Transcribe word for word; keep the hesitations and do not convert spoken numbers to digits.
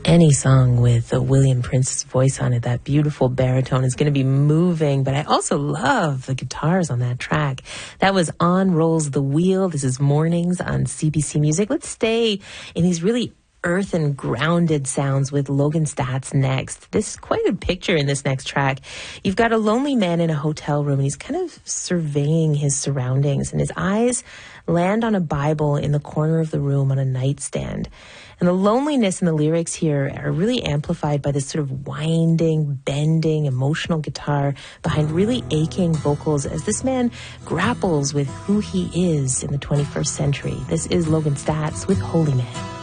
Any song with a William Prince's voice on it, that beautiful baritone, is going to be moving. But I also love the guitars on that track. That was On Rolls the Wheel. This is Mornings on C B C Music. Let's stay in these really earth and grounded sounds with Logan Staats next. This is quite a picture in this next track. You've got a lonely man in a hotel room, and he's kind of surveying his surroundings, and his eyes land on a Bible in the corner of the room on a nightstand. And the loneliness in the lyrics here are really amplified by this sort of winding, bending, emotional guitar behind really aching vocals as this man grapples with who he is in the twenty-first century. This is Logan Staats with Holy Man.